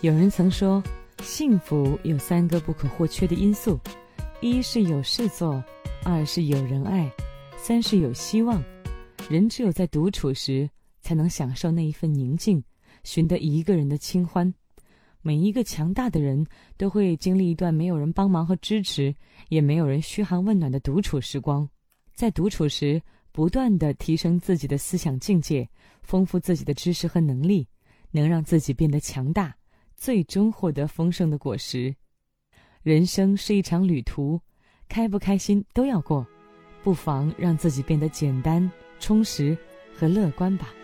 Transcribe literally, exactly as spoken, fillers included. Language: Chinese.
有人曾说，幸福有三个不可或缺的因素：一是有事做，二是有人爱，三是有希望。人只有在独处时，才能享受那一份宁静，寻得一个人的清欢。每一个强大的人都会经历一段没有人帮忙和支持，也没有人嘘寒问暖的独处时光。在独处时，不断地提升自己的思想境界，丰富自己的知识和能力，能让自己变得强大，最终获得丰盛的果实。人生是一场旅途，开不开心都要过，不妨让自己变得简单、充实和乐观吧。